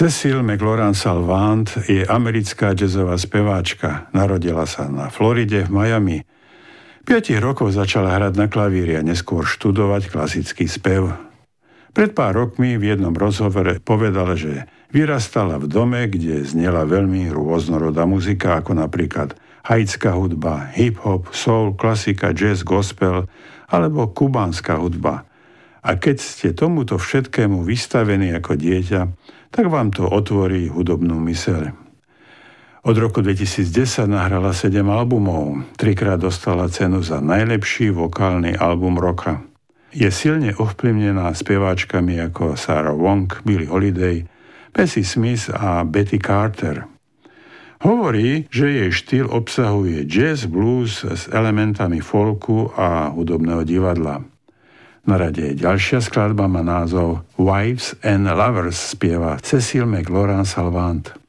Cecile McLaurin Salvant je americká jazzová speváčka. Narodila sa na Floride v Miami. 5 rokov začala hrať na klavíri a neskôr študovať klasický spev. Pred pár rokmi v jednom rozhovore povedala, že vyrastala v dome, kde znela veľmi rôznorodá muzika, ako napríklad haitská hudba, hip-hop, soul, klasika, jazz, gospel alebo kubánska hudba. A keď ste tomuto všetkému vystavení ako dieťa, tak vám to otvorí hudobnú myseľ. Od roku 2010 nahrala 7 albumov, 3-krát dostala cenu za najlepší vokálny album roka. Je silne ovplyvnená speváčkami ako Sarah Wong, Billie Holiday, Bessie Smith a Betty Carter. Hovorí, že jej štýl obsahuje jazz, blues s elementami folku a hudobného divadla. Na rade je ďalšia skladba, má názov Wives and Lovers, spieva Cecile McLaurin Salvant.